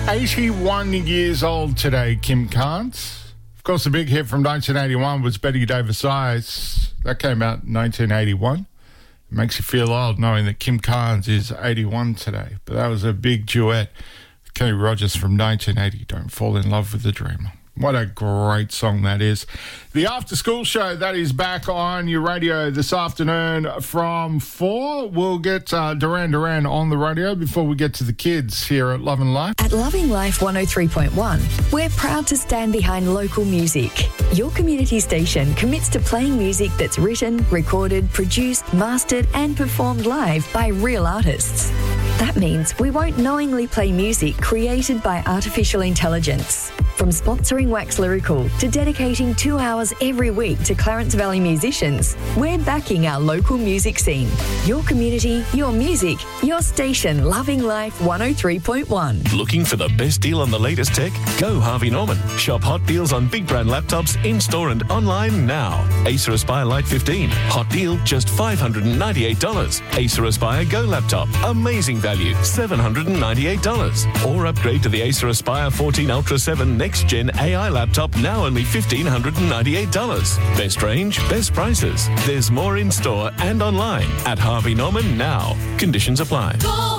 81 years old today, Kim Carnes. Of course, the big hit from 1981 was Betty Davis Eyes. That came out in 1981. It makes you feel old knowing that Kim Carnes is 81 today. But that was a big duet with Kenny Rogers from 1980, Don't Fall in Love with the Dreamer. What a great song that is. The After School Show, that is back on your radio this afternoon from 4. We'll get Duran Duran on the radio before we get to the kids here at Loving Life. At Loving Life 103.1, we're proud to stand behind local music. Your community station commits to playing music that's written, recorded, produced, mastered and performed live by real artists. That means we won't knowingly play music created by artificial intelligence. From sponsoring Wax Lyrical to dedicating 2 hours every week to Clarence Valley musicians, we're backing our local music scene. Your community, your music, your station, Loving Life 103.1. Looking for the best deal on the latest tech? Go Harvey Norman. Shop hot deals on big brand laptops in-store and online now. Acer Aspire Lite 15. Hot deal, just $598. Acer Aspire Go laptop. Amazing value, $798. Or upgrade to the Acer Aspire 14 Ultra 7 Next Gen AI laptop, now only $1,598. Best range, best prices. There's more in store and online at Harvey Norman now. Conditions apply.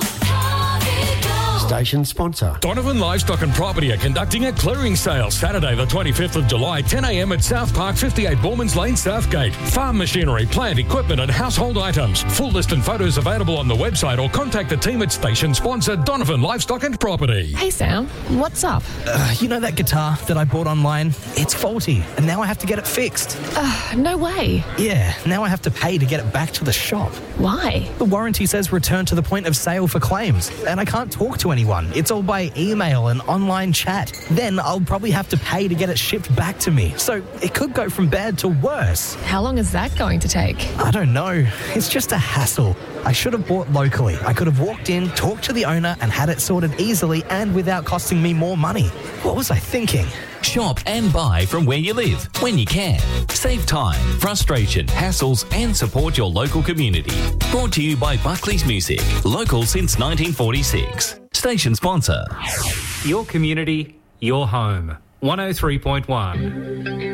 Station sponsor. Donovan Livestock and Property are conducting a clearing sale Saturday the 25th of July, 10 a.m. at South Park, 58 Bormans Lane, Southgate. Farm machinery, plant, equipment and household items. Full list and photos available on the website or contact the team at station sponsor Donovan Livestock and Property. Hey Sam, what's up? You know that guitar that I bought online? It's faulty and now I have to get it fixed. No way. Yeah, now I have to pay to get it back to the shop. Why? The warranty says return to the point of sale for claims and I can't talk to anyone. It's all by email and online chat. Then I'll probably have to pay to get it shipped back to me. So it could go from bad to worse. How long is that going to take? I don't know. It's just a hassle. I should have bought locally. I could have walked in, talked to the owner and had it sorted easily and without costing me more money. What was I thinking? Shop and buy from where you live, when you can. Save time, frustration, hassles and support your local community. Brought to you by Buckley's Music, local since 1946. Station sponsor. Your community, your home. 103.1.